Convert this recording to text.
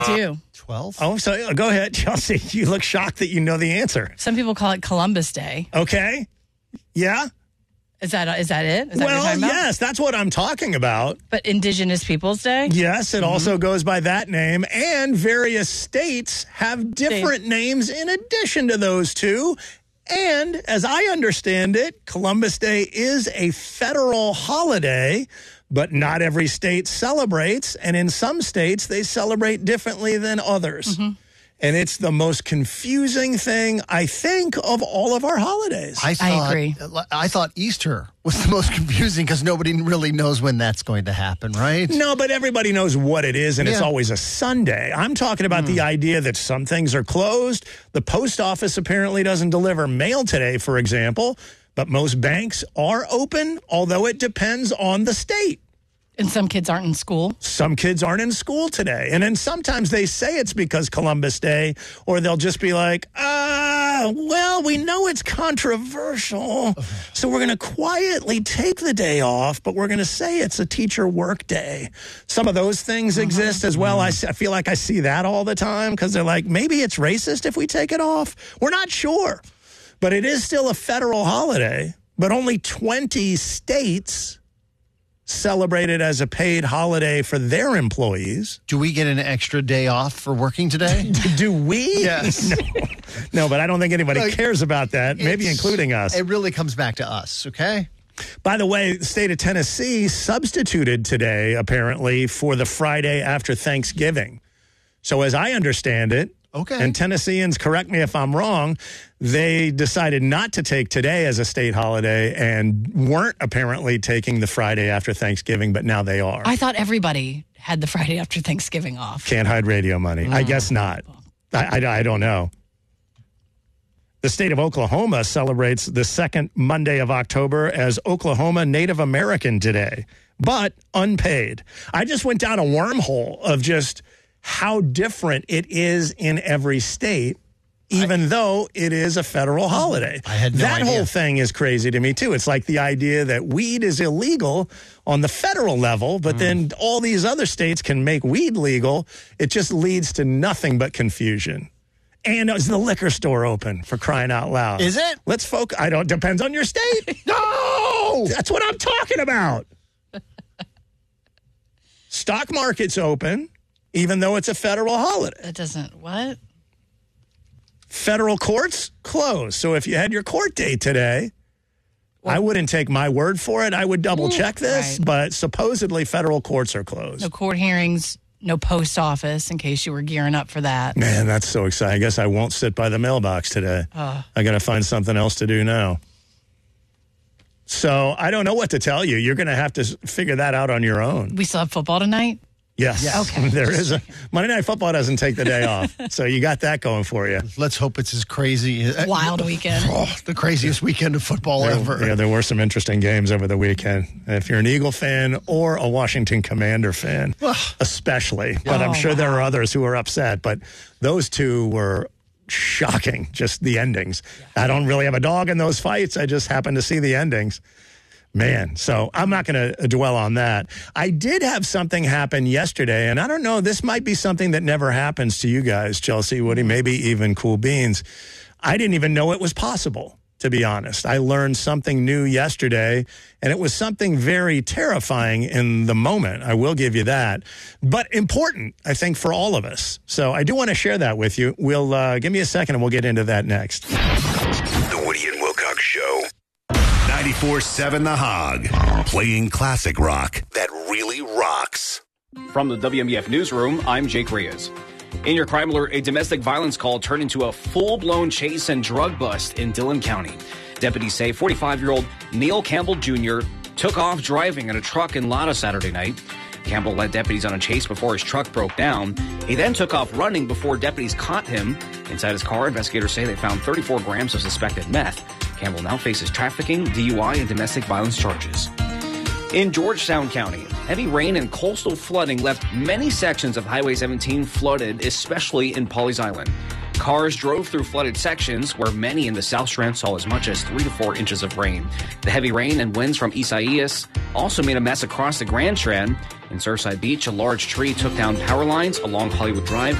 do. 12? Oh, so go ahead, Chelsea. You look shocked that you know the answer. Some people call it Columbus Day. Okay. Yeah? Is that it? Is that what you're Well, talking about? yes, that's what I'm talking about. But Indigenous Peoples Day? Yes, it also goes by that name. And various states have different names in addition to those two. And as I understand it, Columbus Day is a federal holiday, but not every state celebrates. And in some states, they celebrate differently than others. And it's the most confusing thing, I think, of all of our holidays. I agree. I thought Easter was the most confusing because nobody really knows when that's going to happen, right? No, but everybody knows what it is, and it's always a Sunday. I'm talking about the idea that some things are closed. The post office apparently doesn't deliver mail today, for example, but most banks are open, although it depends on the state. And some kids aren't in school. Some kids aren't in school today. And then sometimes they say it's because Columbus Day, or they'll just be like, well, we know it's controversial, so we're going to quietly take the day off, but we're going to say it's a teacher work day. Some of those things exist as well. I feel like I see that all the time because they're like, maybe it's racist if we take it off. We're not sure. But it is still a federal holiday, but only 20 states celebrate it as a paid holiday for their employees. Do we get an extra day off for working today? Do we? Yes. No, but I don't think anybody cares about that, maybe including us. It really comes back to us, okay? By the way, the state of Tennessee substituted today, apparently, for the Friday after Thanksgiving. So as I understand it, and Tennesseans, correct me if I'm wrong, they decided not to take today as a state holiday and weren't apparently taking the Friday after Thanksgiving, but now they are. I thought everybody had the Friday after Thanksgiving off. Can't hide radio money. I guess not. I don't know. The state of Oklahoma celebrates the second Monday of October as Oklahoma Native American Day, but unpaid. I just went down a wormhole of just how different it is in every state, even though it is a federal holiday. I had no idea. That whole thing is crazy to me, too. It's like the idea that weed is illegal on the federal level, but then all these other states can make weed legal. It just leads to nothing but confusion. And is the liquor store open, for crying out loud? Is it? Let's focus. Depends on your state. No! That's what I'm talking about. Stock market's open, even though it's a federal holiday. That doesn't, what? Federal courts closed. So if you had your court date today, I wouldn't take my word for it. I would double check this, but supposedly federal courts are closed. No court hearings, no post office, in case you were gearing up for that. Man, that's so exciting. I guess I won't sit by the mailbox today. I got to find something else to do now. So I don't know what to tell you. You're going to have to figure that out on your own. We still have football tonight? Yes. Okay. There is Monday Night Football doesn't take the day off. So you got that going for you. Let's hope it's as crazy. Wild weekend. The craziest weekend of football ever. Yeah, there were some interesting games over the weekend. If you're an Eagle fan or a Washington Commander fan, especially. But I'm sure there are others who are upset. But those two were shocking, just the endings. I don't really have a dog in those fights. I just happen to see the endings. Man, so I'm not going to dwell on that. I did have something happen yesterday, and I don't know, this might be something that never happens to you guys, Chelsea, Woody, maybe even Cool Beans. I didn't even know it was possible, to be honest. I learned something new yesterday, and it was something very terrifying in the moment. I will give you that. But important, I think, for all of us. So I do want to share that with you. We'll give me a second, and we'll get into that next. The Woody and Wilcox Show. 94.7 The Hog. Playing classic rock that really rocks. From the WMBF Newsroom, I'm Jake Reyes. In your crime alert, a domestic violence call turned into a full-blown chase and drug bust in Dillon County. Deputies say 45-year-old Neil Campbell Jr. took off driving in a truck in Lada Saturday night. Campbell led deputies on a chase before his truck broke down. He then took off running before deputies caught him. Inside his car, investigators say they found 34 grams of suspected meth. Campbell now faces trafficking, DUI, and domestic violence charges. In Georgetown County, heavy rain and coastal flooding left many sections of Highway 17 flooded, especially in Pawleys Island. Cars drove through flooded sections where many in the South Strand saw as much as 3 to 4 inches of rain. The heavy rain and winds from Isaias also made a mess across the Grand Strand. In Surfside Beach, a large tree took down power lines along Hollywood Drive.